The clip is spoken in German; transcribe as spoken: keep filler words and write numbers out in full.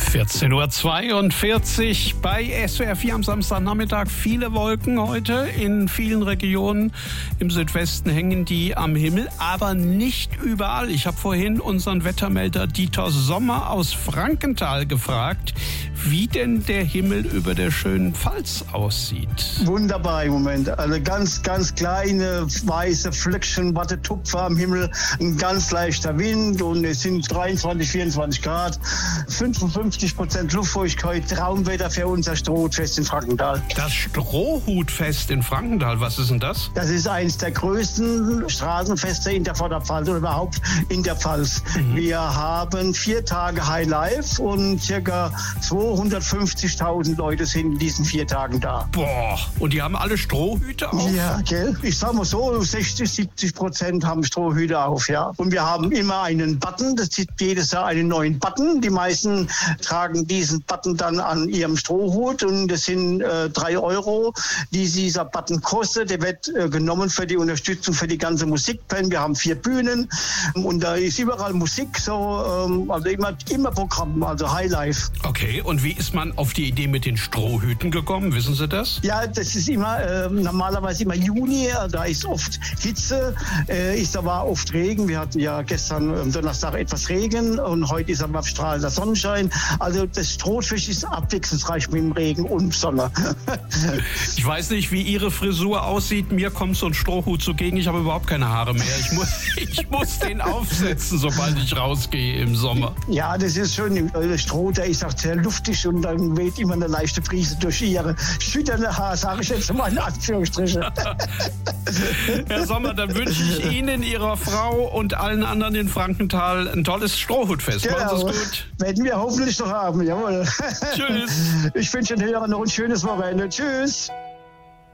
vierzehn Uhr zweiundvierzig bei S W R vier am Samstagnachmittag. Viele Wolken heute in vielen Regionen. Im Südwesten hängen die am Himmel, aber nicht überall. Ich habe vorhin unseren Wettermelder Dieter Sommer aus Frankenthal gefragt, wie denn der Himmel über der schönen Pfalz aussieht. Wunderbar im Moment. Also ganz, ganz kleine weiße Flöckchen, Wattetupfer am Himmel, ein ganz leichter Wind und es sind dreiundzwanzig, vierundzwanzig Grad, fünfundfünfzig Prozent Luftfeuchtigkeit, Traumwetter für unser Strohhutfest in Frankenthal. Das Strohhutfest in Frankenthal, was ist denn das? Das ist eines der größten Straßenfeste in der Vorderpfalz oder überhaupt in der Pfalz. Mhm. Wir haben vier Tage Highlife und circa zweihundertfünfzigtausend Leute sind in diesen vier Tagen da. Boah, und die haben alle Strohhüte auf? Ja, gell? Ich sag mal so, sechzig, siebzig Prozent haben Strohhüte auf, ja. Und wir haben immer einen Button, das ist jedes Jahr einen neuen Button. Die meisten tragen diesen Button dann an ihrem Strohhut und das sind äh, drei Euro, die dieser Button kostet. Der wird äh, genommen für die Unterstützung für die ganze Musikband. Wir haben vier Bühnen und da ist überall Musik, so ähm, also immer, immer Programm, also Highlife. Okay, und wie ist man auf die Idee mit den Strohhüten gekommen? Wissen Sie das? Ja, das ist immer äh, normalerweise immer Juni, da ist oft Hitze, äh, ist aber oft Regen. Wir hatten ja gestern am Donnerstag etwas Regen und heute ist aber strahlender Sonnenschein. Also das Strohfisch ist abwechslungsreich mit dem Regen und Sonne. Ich weiß nicht, wie Ihre Frisur aussieht. Mir kommt so ein Strohhut zugegen. Ich habe überhaupt keine Haare mehr. Ich muss, ich muss den aufsetzen, sobald ich rausgehe im Sommer. Ja, das ist schön. Der Stroh, der ist auch sehr luftig und dann weht immer eine leichte Brise durch Ihre schütternde Haare, sage ich jetzt mal in Anführungsstriche. Herr Sommer, dann wünsche ich Ihnen, Ihrer Frau und allen anderen in Frankenthal ein tolles Strohhutfest. Genau. Machen Sie es gut. Werden wir hoffentlich noch haben, jawohl. Tschüss. Ich wünsche den Hörern noch ein schönes Wochenende. Tschüss.